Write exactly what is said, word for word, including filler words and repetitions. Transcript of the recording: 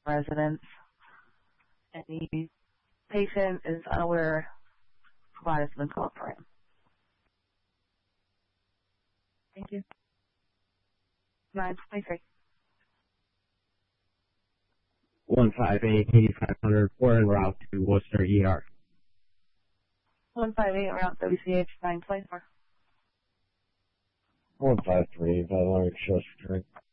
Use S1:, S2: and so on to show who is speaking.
S1: residence, and the patient is unaware providers have been called for him. Thank you. nine twenty-three.
S2: one five eight, eighty-five hundred, we're en route to Worcester E R.
S1: one five eight, route W C H nine twenty-four.
S3: one five three, Valoric Shows return.